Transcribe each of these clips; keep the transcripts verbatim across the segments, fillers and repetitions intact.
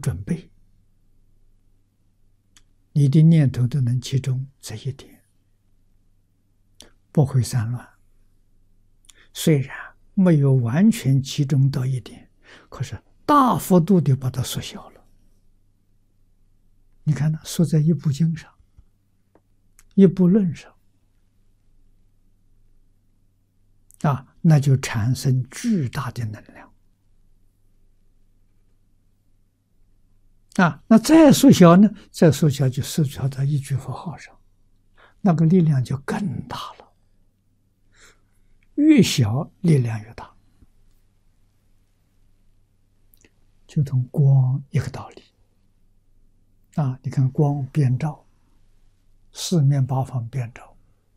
准备，你的念头都能集中这一点，不会散乱。虽然没有完全集中到一点，可是大幅度的把它缩小了。你看呢，缩在一部经上，一部论上，啊，那就产生巨大的能量。啊，那再缩小呢？再缩小就缩小到一句佛号上，那个力量就更大了。越小力量越大，就同光一个道理。啊，你看光遍照，四面八方遍照，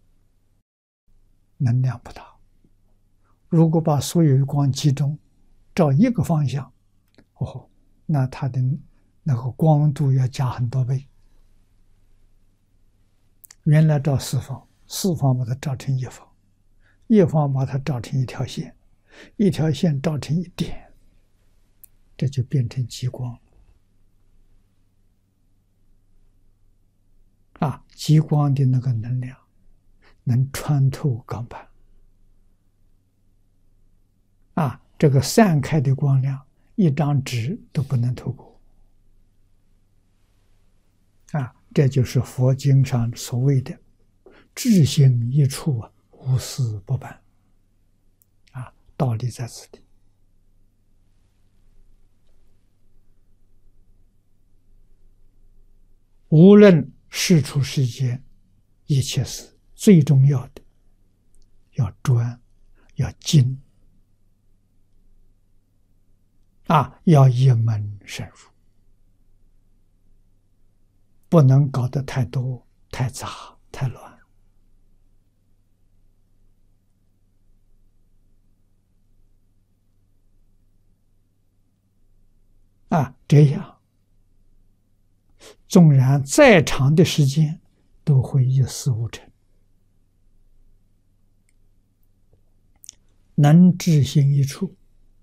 能量不大。如果把所有的光集中，照一个方向，哦，那它的那个光度要加很多倍。原来照四方，四方把它照成一方，一方把它照成一条线，一条线照成一点，这就变成极光。啊，极光的那个能量能穿透钢板。啊，这个散开的光亮，一张纸都不能透过。啊，这就是佛经上所谓的智行一处，无私不办。啊，道理在此地。无论世出世间一切事，最重要的要专，要精，啊，要一门深入，不能搞得太多、太杂、太乱。啊，这样纵然再长的时间都会一事无成。能知行一处，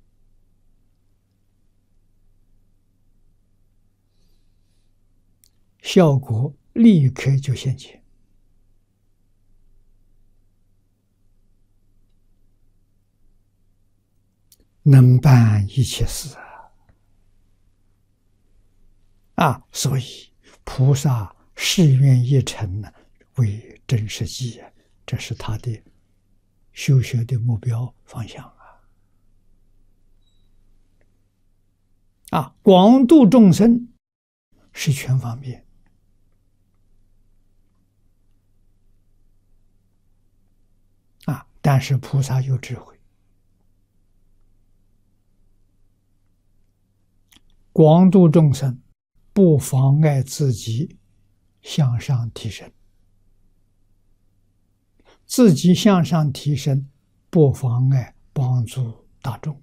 效果立刻就现前。能办一切事啊！啊，所以菩萨誓愿一成呢，为真实际啊，这是他的修学的目标方向啊！啊，广度众生是全方面啊，但是菩萨有智慧，广度众生不妨碍自己向上提升，自己向上提升不妨碍帮助大众。